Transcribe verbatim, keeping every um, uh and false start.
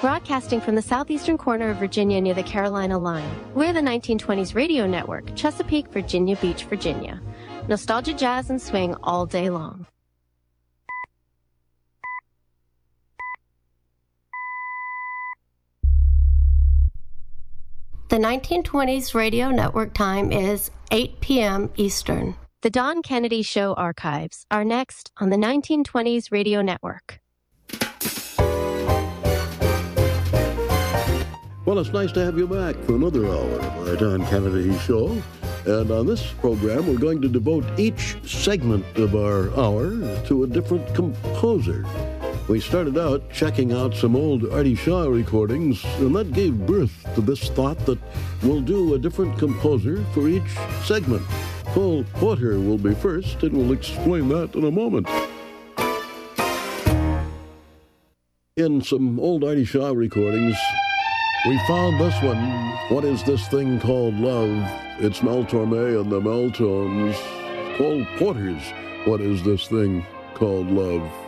Broadcasting from the southeastern corner of Virginia near the Carolina line, we're the nineteen twenties Radio Network, Chesapeake, Virginia Beach, Virginia. Nostalgia, jazz, and swing all day long. The nineteen twenties Radio Network time is eight p.m. Eastern. The Don Kennedy Show archives are next on the nineteen twenties Radio Network. Well, it's nice to have you back for another hour of our Don Kennedy Show. And on this program, we're going to devote each segment of our hour to a different composer. We started out checking out some old Artie Shaw recordings, and that gave birth to this thought that we'll do a different composer for each segment. Cole Porter will be first, and we'll explain that in a moment. In some old Artie Shaw recordings, we found this one. What is this thing called love? It's Mel Torme and the Meltones. Cole Porter's What is this thing called love?